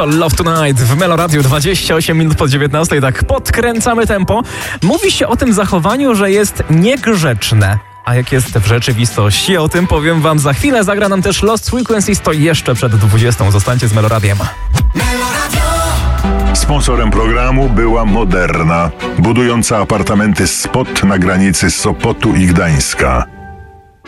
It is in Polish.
to Love Tonight w Melo Radio, 28 minut po 19. Tak podkręcamy tempo. Mówi się o tym zachowaniu, że jest niegrzeczne. A jak jest w rzeczywistości? O tym powiem wam za chwilę. Zagra nam też Lost Frequencies, to jeszcze przed 20. Zostańcie z Melo Radiem. Sponsorem programu była Moderna, budująca apartamenty Spot na granicy Sopotu i Gdańska.